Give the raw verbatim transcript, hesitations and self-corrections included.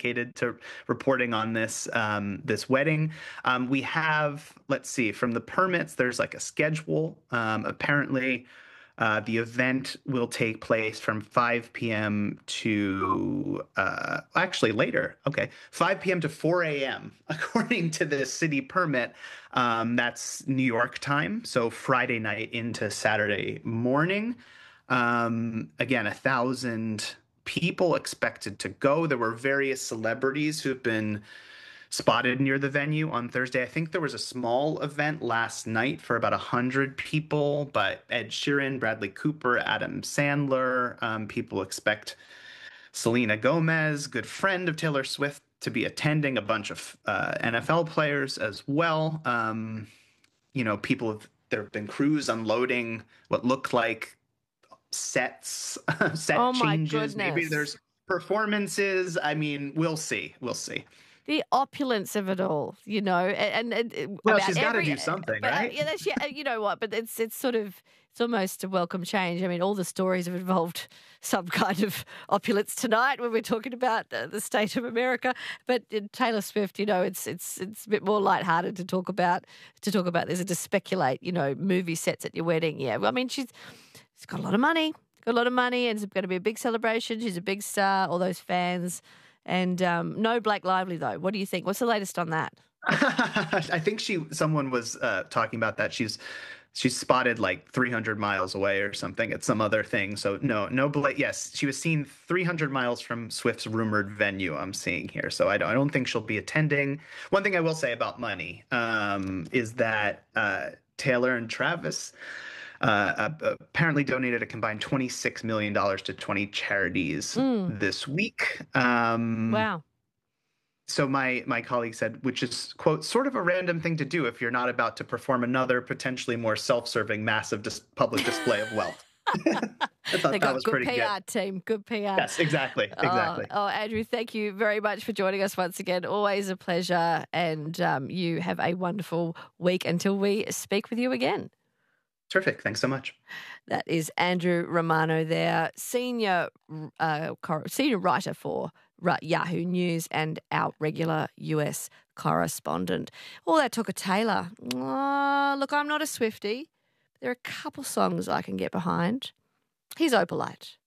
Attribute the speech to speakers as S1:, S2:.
S1: dedicated to reporting on this um, this wedding. Um, we have, let's see, from the permits, there's like a schedule. Um, apparently, uh, the event will take place from five p m to uh, actually later. Okay, five p m to four a m according to the city permit. Um, that's New York time, so Friday night into Saturday morning. Um, again, a thousand people expected to go. There were various celebrities who've been spotted near the venue on Thursday. I think there was a small event last night for about a hundred people, but Ed Sheeran, Bradley Cooper, Adam Sandler, um, people expect Selena Gomez, good friend of Taylor Swift, to be attending, a bunch of uh, N F L players as well. Um, you know, people have, there have been crews unloading what look like sets, set
S2: Oh my
S1: changes. Maybe
S2: goodness.
S1: there's performances. I mean, we'll see. We'll see.
S2: The opulence of it all, you know, and, and, and
S1: Well,
S2: about
S1: she's got to
S2: every,
S1: do something,
S2: but, uh,
S1: right?
S2: yeah, that's, yeah, you know what? But it's it's sort of it's almost a welcome change. I mean, all the stories have involved some kind of opulence tonight when we're talking about uh, the state of America. But in Taylor Swift, you know, it's it's it's a bit more lighthearted to talk about to talk about this and to speculate. You know, movie sets at your wedding. Yeah, well, I mean, she's she's got a lot of money, got a lot of money, and it's going to be a big celebration. She's a big star. All those fans. And um, no Blake Lively, though. What do you think? What's the latest on that?
S1: I think she, someone was uh, talking about that. She's she's spotted like three hundred miles away or something at some other thing. So no, no Blake. Yes, she was seen three hundred miles from Swift's rumored venue. I'm seeing here. So I don't, I don't think she'll be attending. One thing I will say about money um, is that uh, Taylor and Travis uh, apparently donated a combined twenty-six million dollars to twenty charities
S2: Mm.
S1: this week. Um,
S2: Wow.
S1: So my my colleague said, which is, quote, sort of a random thing to do if you're not about to perform another potentially more self-serving massive dis- public display of wealth. I thought
S2: They
S1: that
S2: got
S1: was
S2: good
S1: pretty
S2: P R
S1: good.
S2: team, good P R.
S1: Yes, exactly, exactly.
S2: Oh, oh, Andrew, thank you very much for joining us once again. Always a pleasure, and um, you have a wonderful week until we speak with you again.
S1: Terrific. Thanks so much.
S2: That is Andrew Romano there, senior uh, cor- senior writer for Yahoo News and our regular U S correspondent. All that took a Taylor. Oh, look, I'm not a Swiftie. There are a couple songs I can get behind. Here's Opalite.